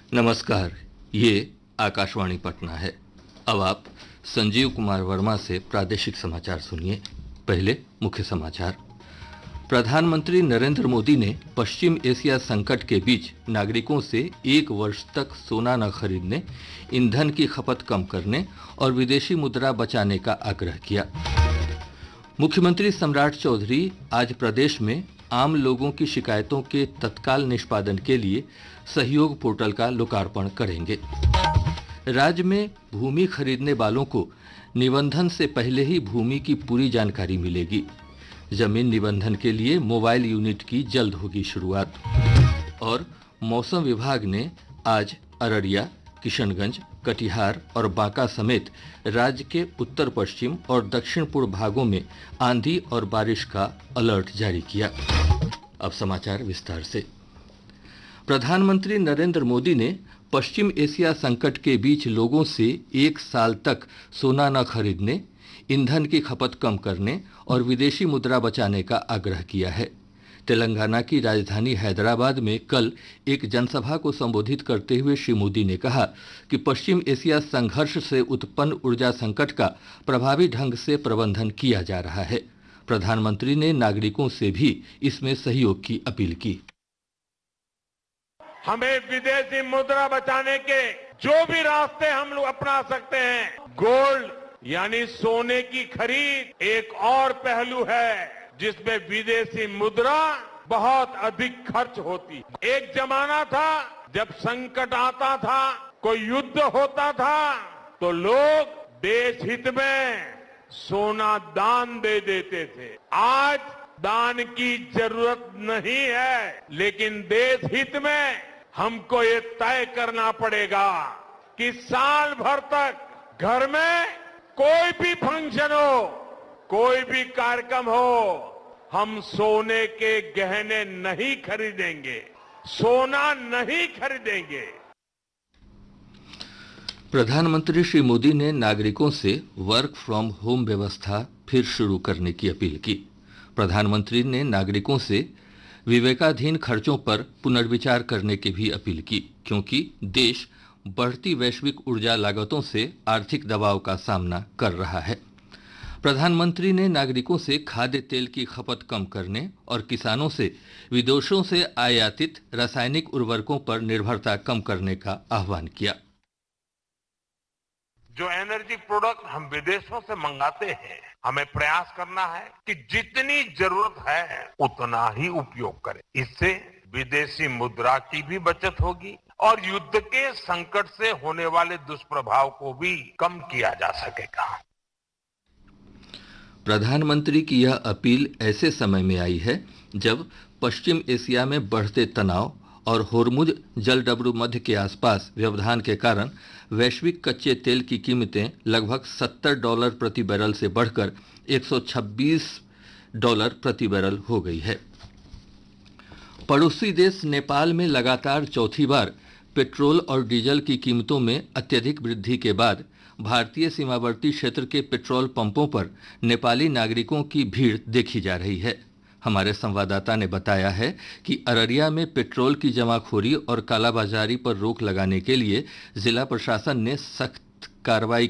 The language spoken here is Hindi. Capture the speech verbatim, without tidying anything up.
नमस्कार, ये आकाशवाणी पटना है। अब आप संजीव कुमार वर्मा से प्रादेशिक समाचार सुनिए। पहले मुख्य समाचार। प्रधानमंत्री नरेंद्र मोदी ने पश्चिम एशिया संकट के बीच नागरिकों से एक वर्ष तक सोना न खरीदने, ईंधन की खपत कम करने और विदेशी मुद्रा बचाने का आग्रह किया। मुख्यमंत्री सम्राट चौधरी आज प्रदेश में आम लोगों की शिकायतों के तत्काल निष्पादन के लिए सहयोग पोर्टल का लोकार्पण करेंगे। राज्य में भूमि खरीदने वालों को निबंधन से पहले ही भूमि की पूरी जानकारी मिलेगी। जमीन निबंधन के लिए मोबाइल यूनिट की जल्द होगी शुरुआत। और मौसम विभाग ने आज अररिया, किशनगंज, कटिहार और बांका समेत राज्य के उत्तर पश्चिम और दक्षिण पूर्व भागों में आंधी और बारिश का अलर्ट जारी किया। अब समाचार विस्तार से। प्रधानमंत्री नरेंद्र मोदी ने पश्चिम एशिया संकट के बीच लोगों से एक साल तक सोना न खरीदने, ईंधन की खपत कम करने और विदेशी मुद्रा बचाने का आग्रह किया है। तेलंगाना की राजधानी हैदराबाद में कल एक जनसभा को संबोधित करते हुए श्री मोदी ने कहा कि पश्चिम एशिया संघर्ष से उत्पन्न ऊर्जा संकट का प्रभावी ढंग से प्रबंधन किया जा रहा है। प्रधानमंत्री ने नागरिकों से भी इसमें सहयोग की अपील की। हमें विदेशी मुद्रा बचाने के जो भी रास्ते हम लोग अपना सकते हैं, गोल्ड यानी सोने की खरीद एक और पहलू है जिसमें विदेशी मुद्रा बहुत अधिक खर्च होती। एक जमाना था जब संकट आता था, कोई युद्ध होता था, तो लोग देश हित में सोना दान दे देते थे। आज दान की जरूरत नहीं है, लेकिन देश हित में हमको ये तय करना पड़ेगा कि साल भर तक घर में कोई भी फंक्शन हो, कोई भी कार्यक्रम हो, हम सोने के गहने नहीं खरीदेंगे, सोना नहीं खरीदेंगे। प्रधानमंत्री श्री मोदी ने नागरिकों से वर्क फ्रॉम होम व्यवस्था फिर शुरू करने की अपील की। प्रधानमंत्री ने नागरिकों से विवेकाधीन खर्चों पर पुनर्विचार करने की भी अपील की, क्योंकि देश बढ़ती वैश्विक ऊर्जा लागतों से आर्थिक दबाव का सामना कर रहा है। प्रधानमंत्री ने नागरिकों से खाद्य तेल की खपत कम करने और किसानों से विदेशों से आयातित रासायनिक उर्वरकों पर निर्भरता कम करने का आह्वान किया। जो एनर्जी प्रोडक्ट हम विदेशों से मंगाते हैं, हमें प्रयास करना है कि जितनी जरूरत है उतना ही उपयोग करें। इससे विदेशी मुद्रा की भी बचत होगी और युद्ध के संकट से होने वाले दुष्प्रभाव को भी कम किया जा सकेगा। प्रधानमंत्री की यह अपील ऐसे समय में आई है जब पश्चिम एशिया में बढ़ते तनाव और होर्मुज जलडमरू मध्य के आसपास व्यवधान के कारण वैश्विक कच्चे तेल की कीमतें लगभग सत्तर डॉलर प्रति बैरल से बढ़कर एक सौ छब्बीस डॉलर प्रति बैरल हो गई है। पड़ोसी देश नेपाल में लगातार चौथी बार पेट्रोल और डीजल की कीमतों में अत्यधिक वृद्धि के बाद भारतीय सीमावर्ती क्षेत्र के पेट्रोल पंपों पर नेपाली नागरिकों की भीड़ देखी जा रही है। हमारे संवाददाता ने बताया है कि अररिया में पेट्रोल की जमाखोरी और कालाबाजारी पर रोक लगाने के लिए जिला प्रशासन ने सख्त कार्रवाई